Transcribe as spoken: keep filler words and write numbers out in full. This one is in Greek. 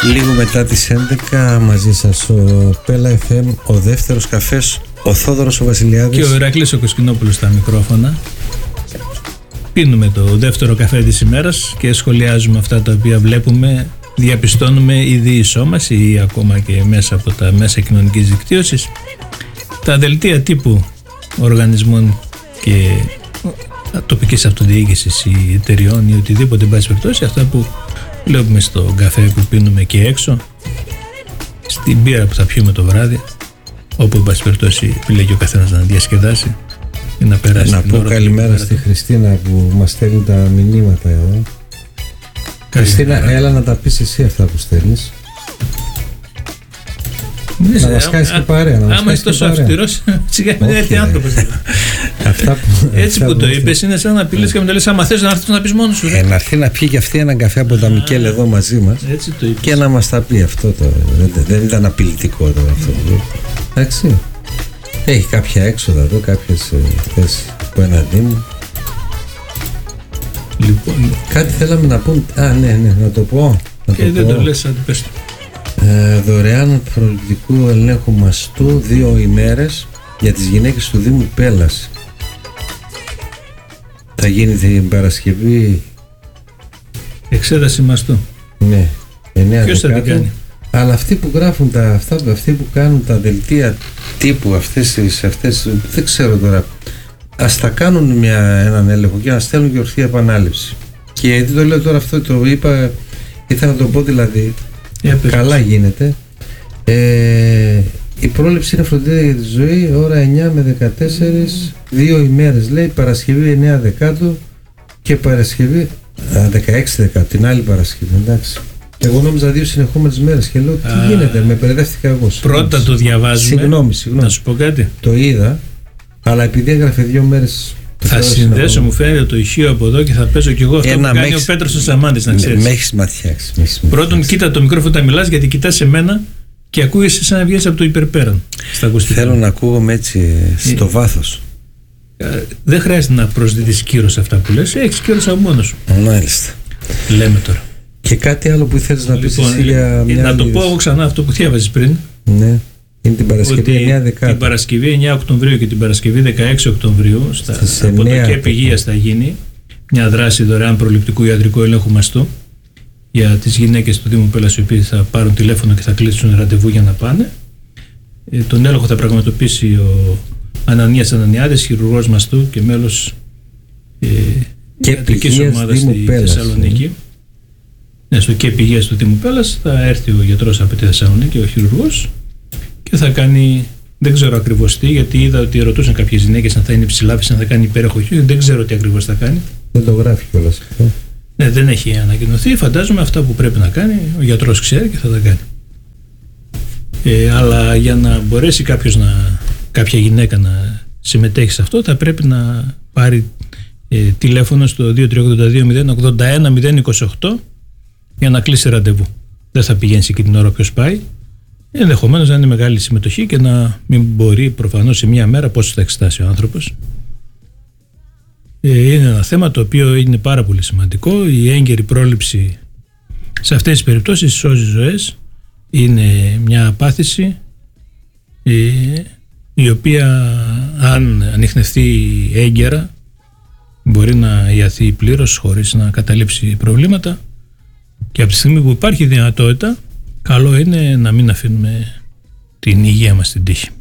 Λίγο μετά τις έντεκα μαζί σας ο Πέλα εφ εμ, ο δεύτερος καφές, ο Θόδωρος ο Βασιλιάδης και ο Ηρακλής ο Κοσκινόπουλος στα μικρόφωνα. Πίνουμε το δεύτερο καφέ της ημέρας και σχολιάζουμε αυτά τα οποία βλέπουμε, διαπιστώνουμε ή διεισό μας ή ακόμα και μέσα από τα μέσα κοινωνικής δικτύωσης, τα δελτία τύπου οργανισμών και τοπικής αυτοδιοίκησης ή εταιριών ή οτιδήποτε, εν πάση περιπτώσει, αυτά που βλέπουμε στο καφέ που πίνουμε και έξω, στην μπύρα που θα πιούμε το βράδυ, όπου εν πάση περιπτώσει επιλέγει ο καθένας να διασκεδάσει ή να περάσει. Να την πω ώρα καλημέρα στη Χριστίνα που μας στέλνει τα μηνύματα εδώ. Χριστίνα, έλα να τα πεις εσύ αυτά που στέλνεις. Ναι, να μας κάνεις και παρέα. Άμα είσαι τόσο αυστηρός, σιγά μην έρθει άνθρωπος. Έτσι που το είπες, είναι σαν να απειλείς και με το λες, άμα θες να έρθεις να πεις μόνος σου. Ε, να έρθει να πιει και αυτή έναν καφέ από τα Μικέλ εδώ μαζί μας και να μας τα πει αυτό το. Δεν ήταν απειλητικό τώρα αυτό. Εντάξει. Έχει κάποια έξοδα εδώ, κάποιες θέσεις απέναντί μου. Λοιπόν, κάτι θέλαμε να πούμε. Α, ναι, ναι, να το πω. Να και το δεν πω. το λες, αν το πες. Ε, δωρεάν προληπτικού ελέγχου μαστού δύο ημέρες για τις γυναίκες του Δήμου Πέλας. Θα γίνει την Παρασκευή. Εξέταση μαστού. Ναι, εννέα Ποιος θα την κάνει? Αλλά αυτοί που γράφουν τα, αυτά, αυτοί που κάνουν τα δελτία τύπου αυτές, αυτές δεν ξέρω τώρα, ας τα κάνουν μια, έναν έλεγχο και να στέλνουν και ορθή επανάληψη. Και γιατί το λέω τώρα αυτό, το είπα, ήθελα να το πω δηλαδή. Yeah, καλά γίνεται. Ε, η πρόληψη είναι φροντίδα για τη ζωή, ώρα εννιά με δεκατέσσερα, δύο ημέρες λέει, Παρασκευή εννέα Δεκάτου και Παρασκευή α, δεκαέξι Δεκάτου, την άλλη Παρασκευή, εντάξει. Εγώ νόμιζα δύο συνεχόμενες μέρες και λέω τι α, γίνεται, με μπερδεύτηκα εγώ. Πρώτα το διαβάζουμε. Συγγνώμη, συγγνώμη. Να σου πω κάτι. Το είδα, αλλά επειδή έγραφε δύο μέρες. Θα συνδέσω, μου φαίνεται το ηχείο από εδώ και θα παίζω κι εγώ αυτό Ένα που κάνει έχεις... ο Πέτρος ο Σαμάντης, να ξέρεις. Με έχεις ματιάξει. Πρώτον, κοίτα το μικρόφωνο όταν μιλάς, γιατί κοιτάς εμένα και ακούγεσαι σαν να βγαίνεις από το υπερπέραν στα ακουστικά. Θέλω να ακούγομαι έτσι στο ε... βάθος. Δεν χρειάζεται να προσδίδεις κύρος σε αυτά που λες. Έχεις κύρος από μόνος σου. Μάλιστα. Λέμε τώρα. Και κάτι άλλο που ήθελες να πεις, λοιπόν, για μια να το πω εγώ ξανά αυτό που διάβαζες πριν. Ναι. Είναι την Παρασκευή εννέα Δεκάτου. Την Παρασκευή εννέα Οκτωβρίου και την Παρασκευή δεκαέξι Οκτωβρίου στα, από το ΚΕΠ Υγείας θα γίνει μια δράση δωρεάν προληπτικού ιατρικού ελέγχου μαστού για τις γυναίκες του Δήμου Πέλας, οι οποίες θα πάρουν τηλέφωνο και θα κλείσουν ραντεβού για να πάνε. Ε, τον έλεγχο θα πραγματοποιήσει ο Ανανίας Ανανιάδης, χειρουργός μαστού και μέλος ε, ιατρικής ομάδας στη Πέλας, Θεσσαλονίκη. Ναι, στο ΚΕΠ Υγείας του Δήμου Πέλας θα έρθει ο γιατρός από τη Θεσσαλονίκη, ο χειρουργός, και θα κάνει, δεν ξέρω ακριβώς τι, γιατί είδα ότι ρωτούσαν κάποιες γυναίκες αν θα είναι ψηλάφιση, αν θα κάνει υπέροχο χείο, δεν ξέρω τι ακριβώς θα κάνει. Δεν το γράφει κιόλας αυτό. Ναι, δεν έχει ανακοινωθεί. Φαντάζομαι αυτά που πρέπει να κάνει ο γιατρός ξέρει και θα τα κάνει. Ε, αλλά για να μπορέσει κάποιος να, κάποια γυναίκα να συμμετέχει σε αυτό, θα πρέπει να πάρει ε, τηλέφωνο στο δύο τρία οκτώ δύο μηδέν ογδόντα ένα μηδέν είκοσι οκτώ για να κλείσει ραντεβού. Δεν θα πηγαίνει εκεί την ώρα ποιος πάει. Ενδεχομένως να είναι μεγάλη συμμετοχή και να μην μπορεί προφανώς σε μία μέρα πόσο θα εξετάσει ο άνθρωπος. Ε, είναι ένα θέμα το οποίο είναι πάρα πολύ σημαντικό. Η έγκαιρη πρόληψη σε αυτές τις περιπτώσεις σώζει ζωές. Είναι μια πάθηση ε, η οποία αν ανιχνευτεί έγκαιρα μπορεί να ιαθεί πλήρως χωρίς να καταλήψει προβλήματα, και από τη στιγμή που υπάρχει δυνατότητα, καλό είναι να μην αφήνουμε την υγεία μας στην τύχη.